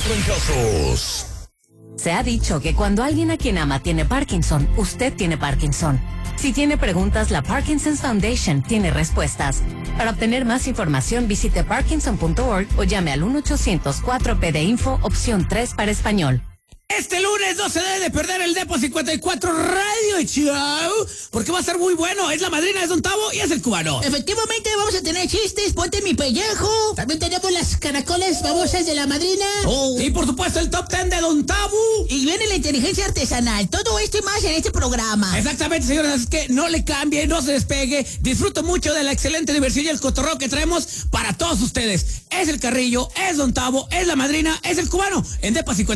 trancazos. Se ha dicho que cuando alguien a quien ama tiene Parkinson, usted tiene Parkinson. Si tiene preguntas, la Parkinson's Foundation tiene respuestas. Para obtener más información, visite parkinson.org o llame al 1-800-4PD-INFO, opción 3 para español. Este lunes no se debe de perder el Depo 54 Radio Show, porque va a ser muy bueno. Es la madrina, es Don Tavo y es el cubano. Efectivamente, vamos a tener chistes, ponte mi pellejo. También tenemos las caracoles babosas de la madrina. Y por supuesto el Top 10 de Don Tavo. Y viene la inteligencia artesanal. Todo esto y más en este programa. Exactamente, señores, es que no le cambie, no se despegue. Disfruto mucho de la excelente diversión y el cotorreo que traemos para todos ustedes. Es el Carrillo, es Don Tavo, es la madrina, es el cubano en Depo 54.